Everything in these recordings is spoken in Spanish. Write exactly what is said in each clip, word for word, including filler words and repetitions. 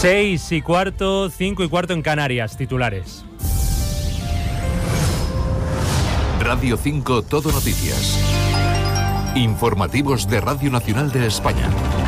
Seis y cuarto, cinco y cuarto en Canarias, titulares. Radio cinco Todo Noticias. Informativos de Radio Nacional de España.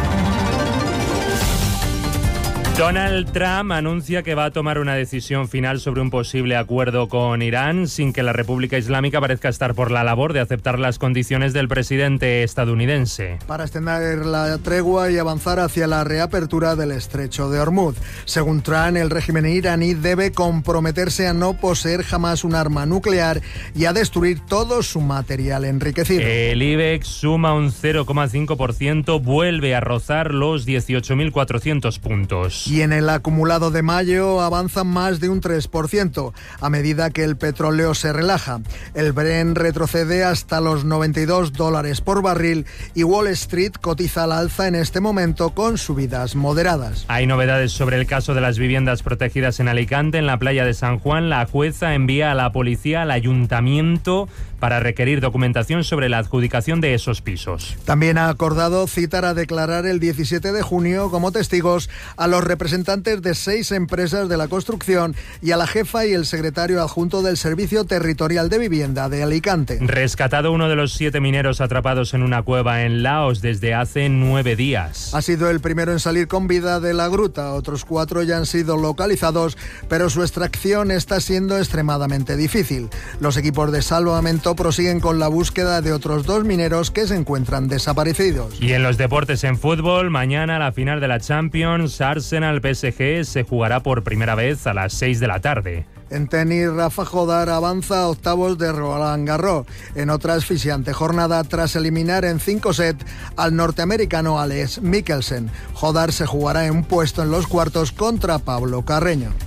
Donald Trump anuncia que va a tomar una decisión final sobre un posible acuerdo con Irán sin que la República Islámica parezca estar por la labor de aceptar las condiciones del presidente estadounidense. Para extender la tregua y avanzar hacia la reapertura del estrecho de Hormuz. Según Trump, el régimen iraní debe comprometerse a no poseer jamás un arma nuclear y a destruir todo su material enriquecido. El IBEX suma un cero coma cinco por ciento, vuelve a rozar los dieciocho mil cuatrocientos puntos. Y en el acumulado de mayo avanzan más de un tres por ciento, a medida que el petróleo se relaja. El Brent retrocede hasta los noventa y dos dólares por barril y Wall Street cotiza al alza en este momento con subidas moderadas. Hay novedades sobre el caso de las viviendas protegidas en Alicante, en la playa de San Juan. La jueza envía a la policía al ayuntamiento para requerir documentación sobre la adjudicación de esos pisos. También ha acordado citar a declarar el diecisiete de junio como testigos a los representantes de seis empresas de la construcción y a la jefa y el secretario adjunto del Servicio Territorial de Vivienda de Alicante. Rescatado uno de los siete mineros atrapados en una cueva en Laos desde hace nueve días. Ha sido el primero en salir con vida de la gruta. Otros cuatro ya han sido localizados, pero su extracción está siendo extremadamente difícil. Los equipos de salvamento prosiguen con la búsqueda de otros dos mineros que se encuentran desaparecidos. Y en los deportes, en fútbol, mañana la final de la Champions, Arsenal P S G se jugará por primera vez a las seis de la tarde. En tenis, Rafa Jodar avanza a octavos de Roland Garros, en otra asfixiante jornada tras eliminar en cinco sets al norteamericano Alex Mikkelsen. Jodar se jugará en un puesto en los cuartos contra Pablo Carreño.